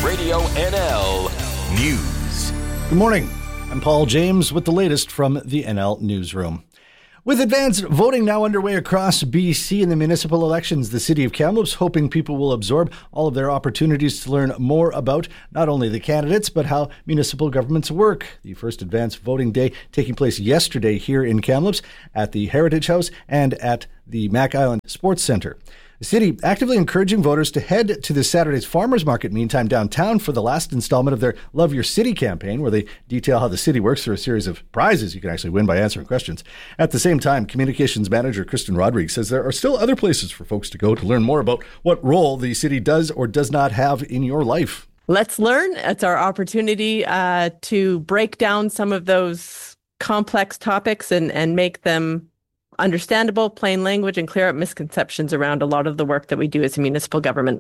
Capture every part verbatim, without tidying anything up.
Radio N L News. Good morning. I'm Paul James with the latest from the N L Newsroom. With advanced voting now underway across B C in the municipal elections, the City of Kamloops hoping people will absorb all of their opportunities to learn more about not only the candidates, but how municipal governments work. The first advanced voting day taking place yesterday here in Kamloops at the Heritage House and at the Mac Island Sports Centre. The city actively encouraging voters to head to this Saturday's Farmers Market meantime downtown for the last installment of their Love Your City campaign, where they detail how the city works through a series of prizes you can actually win by answering questions. At the same time, communications manager Kristen Rodriguez says there are still other places for folks to go to learn more about what role the city does or does not have in your life. Let's learn. It's our opportunity uh, to break down some of those complex topics and, and make them understandable, plain language, and clear up misconceptions around a lot of the work that we do as a municipal government.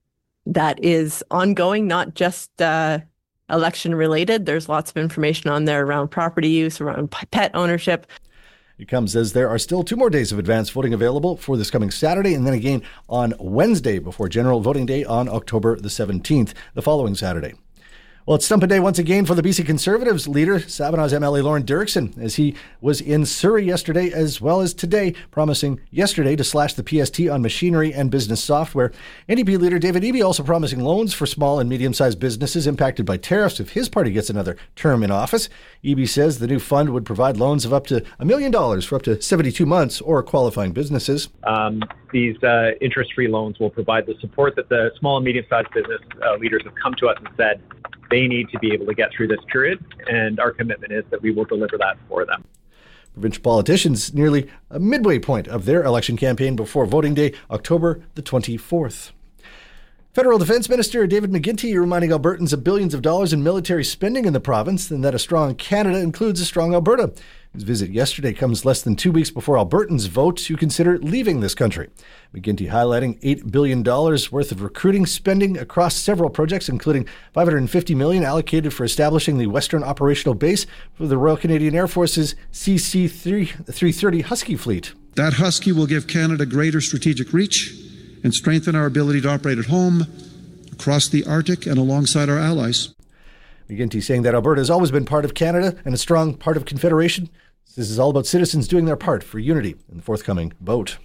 That is ongoing, not just uh, election related. There's lots of information on there around property use, around pet ownership. It comes as there are still two more days of advanced voting available for this coming Saturday and then again on Wednesday before General Voting Day on October the seventeenth, the following Saturday. Well, it's Stump Day once again for the B C Conservatives leader, Savinaw's M L A Lauren Derrickson, as he was in Surrey yesterday as well as today, promising yesterday to slash the P S T on machinery and business software. N D P leader David Eby also promising loans for small and medium-sized businesses impacted by tariffs if his party gets another term in office. Eby says the new fund would provide loans of up to a million dollars for up to seventy-two months or qualifying businesses. Um, these uh, interest-free loans will provide the support that the small and medium-sized business uh, leaders have come to us and said they need to be able to get through this period, and our commitment is that we will deliver that for them. Provincial politicians nearly a midway point of their election campaign before voting day, October the twenty-fourth. Federal Defence Minister David McGuinty reminding Albertans of billions of dollars in military spending in the province and that a strong Canada includes a strong Alberta. His visit yesterday comes less than two weeks before Albertans vote to consider leaving this country. McGuinty highlighting eight billion dollars worth of recruiting spending across several projects, including five hundred fifty million dollars allocated for establishing the Western Operational Base for the Royal Canadian Air Force's C C three thirty Husky fleet. That Husky will give Canada greater strategic reach and strengthen our ability to operate at home, across the Arctic, and alongside our allies. McGuinty saying that Alberta has always been part of Canada and a strong part of Confederation. This is all about citizens doing their part for unity in the forthcoming vote.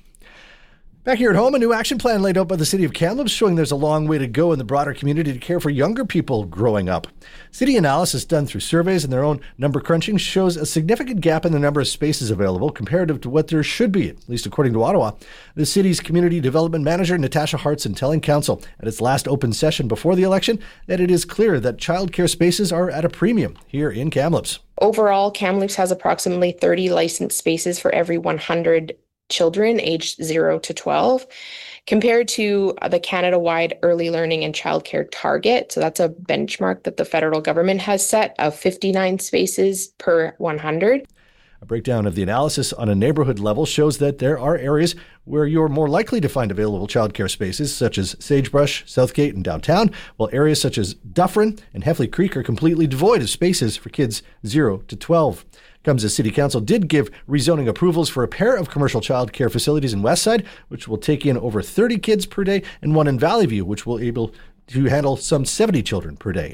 Back here at home, a new action plan laid out by the City of Kamloops showing there's a long way to go in the broader community to care for younger people growing up. City analysis done through surveys and their own number crunching shows a significant gap in the number of spaces available comparative to what there should be, at least according to Ottawa. The city's community development manager, Natasha Hartson, telling council at its last open session before the election that it is clear that childcare spaces are at a premium here in Kamloops. Overall, Kamloops has approximately thirty licensed spaces for every one hundred children aged zero to twelve, compared to the Canada-wide early learning and childcare target. So that's a benchmark that the federal government has set of fifty-nine spaces per one hundred. A breakdown of the analysis on a neighborhood level shows that there are areas where you're more likely to find available childcare spaces, such as Sagebrush, Southgate, and downtown, while areas such as Dufferin and Heffley Creek are completely devoid of spaces for kids zero to twelve. Comes as City Council did give rezoning approvals for a pair of commercial childcare facilities in Westside, which will take in over thirty kids per day, and one in Valley View, which will be able to handle some seventy children per day.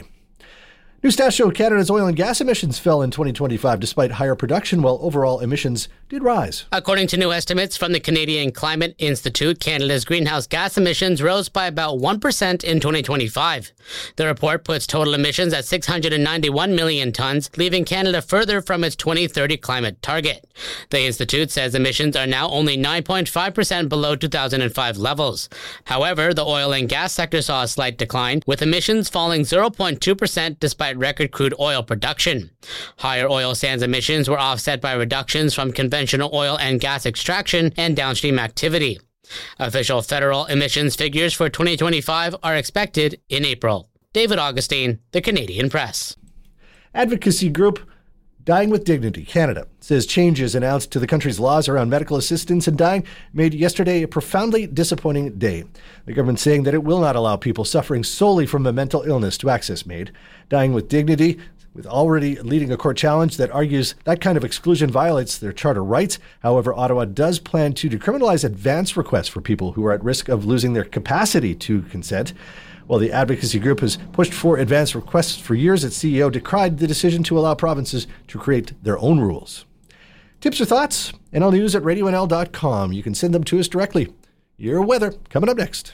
New stats show Canada's oil and gas emissions fell in twenty twenty-five despite higher production, while overall emissions did rise. According to new estimates from the Canadian Climate Institute, Canada's greenhouse gas emissions rose by about one percent in twenty twenty-five. The report puts total emissions at six hundred ninety-one million tons, leaving Canada further from its twenty thirty climate target. The Institute says emissions are now only nine point five percent below two thousand five levels. However, the oil and gas sector saw a slight decline, with emissions falling zero point two percent despite record crude oil production. Higher oil sands emissions were offset by reductions from conventional oil and gas extraction and downstream activity. Official federal emissions figures for twenty twenty-five are expected in April. David Augustine, The Canadian Press. Advocacy group Dying with Dignity Canada says changes announced to the country's laws around medical assistance in dying made yesterday a profoundly disappointing day. The government saying that it will not allow people suffering solely from a mental illness to access MAID. Dying with Dignity with already leading a court challenge that argues that kind of exclusion violates their charter rights. However, Ottawa does plan to decriminalize advance requests for people who are at risk of losing their capacity to consent. While the advocacy group has pushed for advance requests for years, its C E O decried the decision to allow provinces to create their own rules. Tips or thoughts? N L News at radio N L dot com. You can send them to us directly. Your weather coming up next.